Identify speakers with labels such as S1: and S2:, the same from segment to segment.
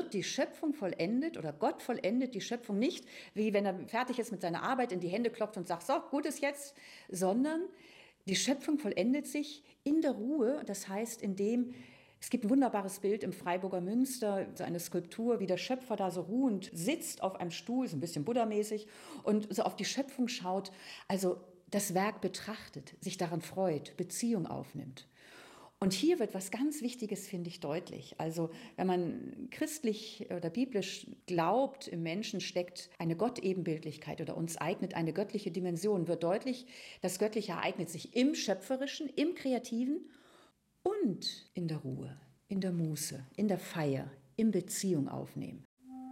S1: wird die Schöpfung vollendet oder Gott vollendet die Schöpfung nicht, wie wenn er fertig ist mit seiner Arbeit, in die Hände klopft und sagt, so, gut ist jetzt, sondern die Schöpfung vollendet sich in der Ruhe, das heißt, indem es gibt ein wunderbares Bild im Freiburger Münster, so eine Skulptur, wie der Schöpfer da so ruhend sitzt auf einem Stuhl, so ein bisschen buddhamäßig, und so auf die Schöpfung schaut, also das Werk betrachtet, sich daran freut, Beziehung aufnimmt. Und hier wird was ganz Wichtiges, finde ich, deutlich. Also wenn man christlich oder biblisch glaubt, im Menschen steckt eine Gottebenbildlichkeit oder uns eignet eine göttliche Dimension, wird deutlich, das Göttliche ereignet sich im Schöpferischen, im Kreativen und in der Ruhe, in der Muße, in der Feier, im Beziehung aufnehmen.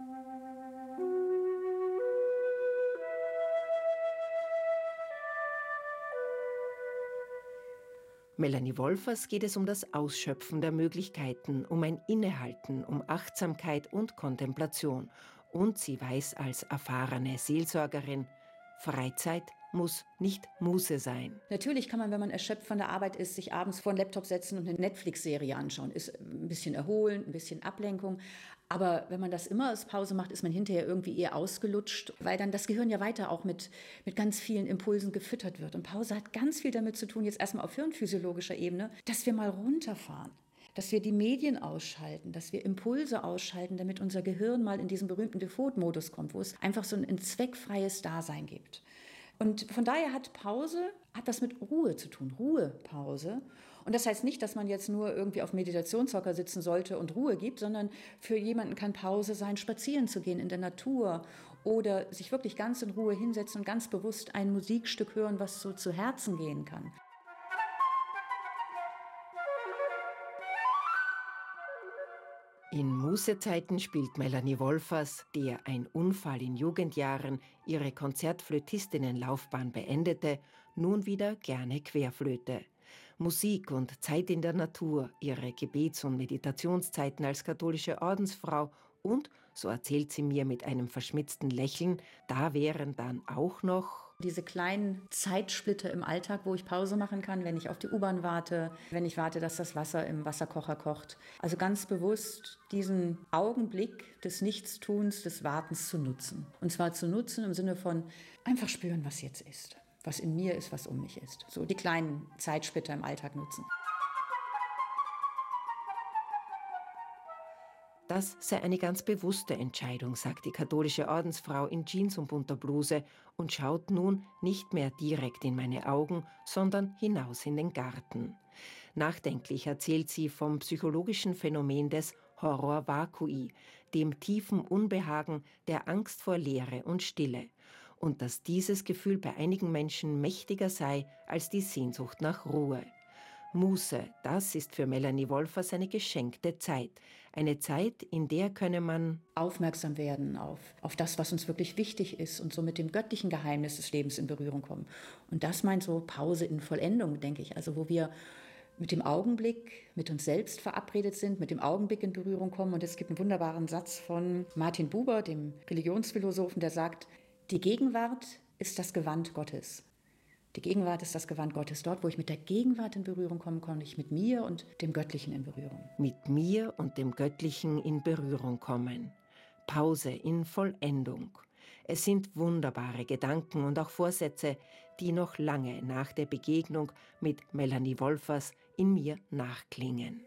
S2: Melanie Wolfers geht es um das Ausschöpfen der Möglichkeiten, um ein Innehalten, um Achtsamkeit und Kontemplation. Und sie weiß als erfahrene Seelsorgerin, Freizeit muss nicht Muße sein.
S1: Natürlich kann man, wenn man erschöpft von der Arbeit ist, sich abends vor den Laptop setzen und eine Netflix-Serie anschauen. Ist ein bisschen erholen, ein bisschen Ablenkung. Aber wenn man das immer als Pause macht, ist man hinterher irgendwie eher ausgelutscht, weil dann das Gehirn ja weiter auch mit ganz vielen Impulsen gefüttert wird. Und Pause hat ganz viel damit zu tun, jetzt erstmal auf hirnphysiologischer Ebene, dass wir mal runterfahren. Dass wir die Medien ausschalten, dass wir Impulse ausschalten, damit unser Gehirn mal in diesen berühmten Default-Modus kommt, wo es einfach so ein zweckfreies Dasein gibt. Und von daher hat was mit Ruhe zu tun, Ruhepause. Und das heißt nicht, dass man jetzt nur irgendwie auf Meditationshocker sitzen sollte und Ruhe gibt, sondern für jemanden kann Pause sein, spazieren zu gehen in der Natur oder sich wirklich ganz in Ruhe hinsetzen und ganz bewusst ein Musikstück hören, was so zu Herzen gehen kann.
S2: In Mußezeiten spielt Melanie Wolfers, der ein Unfall in Jugendjahren ihre Konzertflötistinnenlaufbahn beendete, nun wieder gerne Querflöte. Musik und Zeit in der Natur, ihre Gebets- und Meditationszeiten als katholische Ordensfrau und, so erzählt sie mir mit einem verschmitzten Lächeln, da wären dann auch noch
S1: diese kleinen Zeitsplitter im Alltag, wo ich Pause machen kann, wenn ich auf die U-Bahn warte, wenn ich warte, dass das Wasser im Wasserkocher kocht. Also ganz bewusst diesen Augenblick des Nichtstuns, des Wartens zu nutzen. Und zwar zu nutzen im Sinne von einfach spüren, was jetzt ist, was in mir ist, was um mich ist. So die kleinen Zeitsplitter im Alltag nutzen.
S2: Das sei eine ganz bewusste Entscheidung, sagt die katholische Ordensfrau in Jeans und bunter Bluse und schaut nun nicht mehr direkt in meine Augen, sondern hinaus in den Garten. Nachdenklich erzählt sie vom psychologischen Phänomen des Horror vacui, dem tiefen Unbehagen, der Angst vor Leere und Stille. Und dass dieses Gefühl bei einigen Menschen mächtiger sei als die Sehnsucht nach Ruhe. Muße, das ist für Melanie Wolfers eine geschenkte Zeit. Eine Zeit, in der könne man
S1: aufmerksam werden auf das, was uns wirklich wichtig ist und so mit dem göttlichen Geheimnis des Lebens in Berührung kommen. Und das meint so Pause in Vollendung, denke ich. Also wo wir mit dem Augenblick, mit uns selbst verabredet sind, mit dem Augenblick in Berührung kommen. Und es gibt einen wunderbaren Satz von Martin Buber, dem Religionsphilosophen, der sagt, die Gegenwart ist das Gewand Gottes. Die Gegenwart ist das Gewand Gottes. Dort, wo ich mit der Gegenwart in Berührung komme, komme ich mit mir und dem Göttlichen in Berührung.
S2: Mit mir und dem Göttlichen in Berührung kommen. Pause in Vollendung. Es sind wunderbare Gedanken und auch Vorsätze, die noch lange nach der Begegnung mit Melanie Wolfers in mir nachklingen.